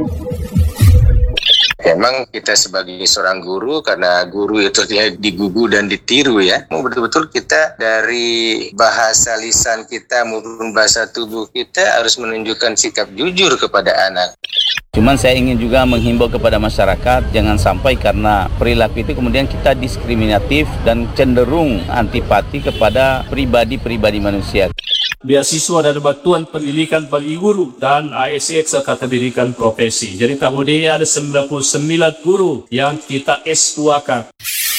Memang kita sebagai seorang guru, karena guru itu digugu dan ditiru ya. Betul-betul kita dari bahasa lisan kita maupun bahasa tubuh kita harus menunjukkan sikap jujur kepada anak. Cuman saya ingin juga menghimbau kepada masyarakat, jangan sampai karena perilaku itu kemudian kita diskriminatif dan cenderung antipati kepada pribadi-pribadi manusia. Beasiswa dan bantuan pendidikan bagi guru dan ASX serta pendidikan profesi. Jadi tahun ini ada 99 guru yang kita S2-kan.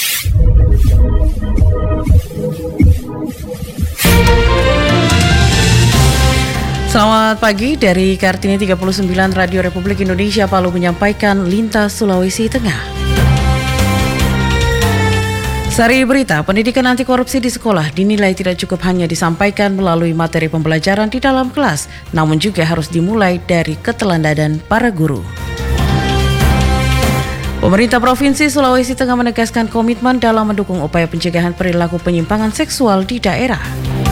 Selamat pagi, dari Kartini 39 Radio Republik Indonesia Palu menyampaikan Lintas Sulawesi Tengah. Sari berita, pendidikan anti korupsi di sekolah dinilai tidak cukup hanya disampaikan melalui materi pembelajaran di dalam kelas, namun juga harus dimulai dari keteladanan para guru. Pemerintah Provinsi Sulawesi Tengah menegaskan komitmen dalam mendukung upaya pencegahan perilaku penyimpangan seksual di daerah.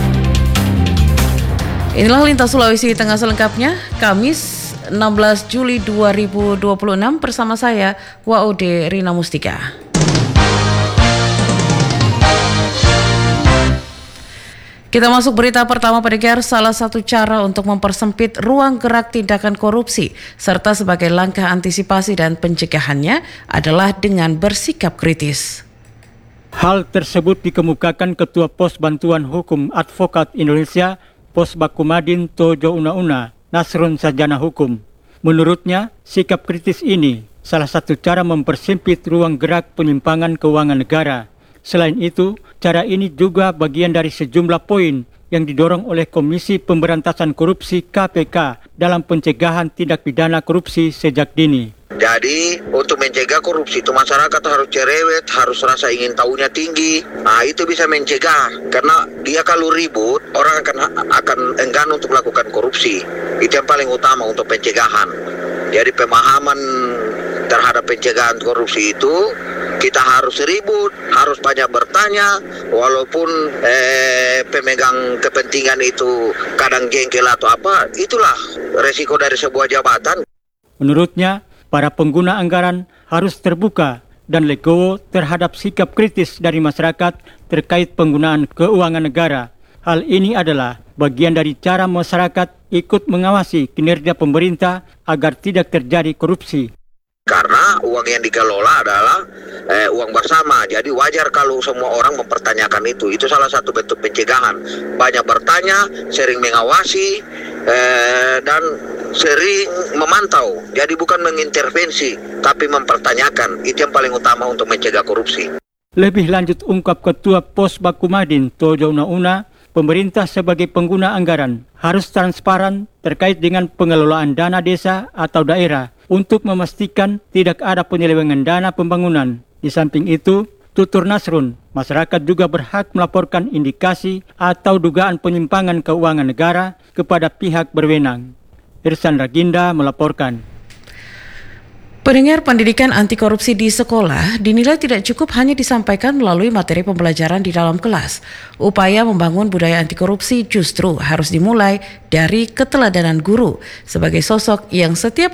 Inilah Lintas Sulawesi Tengah selengkapnya, Kamis 16 Juli 2026 bersama saya, Waude Rina Mustika. Kita masuk berita pertama, pendengar. Salah satu cara untuk mempersempit ruang gerak tindakan korupsi serta sebagai langkah antisipasi dan pencegahannya adalah dengan bersikap kritis. Hal tersebut dikemukakan Ketua Pos Bantuan Hukum Advokat Indonesia Pos Bakumadin Tojo Una-Una, Nasrun Sarjana Hukum. Menurutnya, sikap kritis ini salah satu cara mempersempit ruang gerak penyimpangan keuangan negara. Selain itu, cara ini juga bagian dari sejumlah poin yang didorong oleh Komisi Pemberantasan Korupsi KPK dalam pencegahan tindak pidana korupsi sejak dini. Jadi untuk mencegah korupsi itu masyarakat harus cerewet, harus rasa ingin tahunya tinggi. Nah itu bisa mencegah, karena dia kalau ribut orang akan enggan untuk melakukan korupsi. Itu yang paling utama untuk pencegahan. Jadi pemahaman terhadap pencegahan korupsi itu kita harus ribut, harus banyak bertanya, walaupun pemegang kepentingan itu kadang jengkel atau apa, itulah resiko dari sebuah jabatan. Menurutnya, para pengguna anggaran harus terbuka dan legowo terhadap sikap kritis dari masyarakat terkait penggunaan keuangan negara. Hal ini adalah bagian dari cara masyarakat ikut mengawasi kinerja pemerintah agar tidak terjadi korupsi. Karena uang yang dikelola adalah uang bersama, jadi wajar kalau semua orang mempertanyakan itu. Itu salah satu bentuk pencegahan. Banyak bertanya, sering mengawasi, dan sering memantau. Jadi bukan mengintervensi, tapi mempertanyakan. Itu yang paling utama untuk mencegah korupsi. Lebih lanjut ungkap Ketua Pos Bakumadin Tojo Una-Una, pemerintah sebagai pengguna anggaran harus transparan terkait dengan pengelolaan dana desa atau daerah untuk memastikan tidak ada penyelewengan dana pembangunan. Di samping itu, tutur Nasrun, masyarakat juga berhak melaporkan indikasi atau dugaan penyimpangan keuangan negara kepada pihak berwenang. Irsan Raginda melaporkan. Pendengar, pendidikan anti korupsi di sekolah dinilai tidak cukup hanya disampaikan melalui materi pembelajaran di dalam kelas. Upaya membangun budaya anti korupsi justru harus dimulai dari keteladanan guru sebagai sosok yang setiap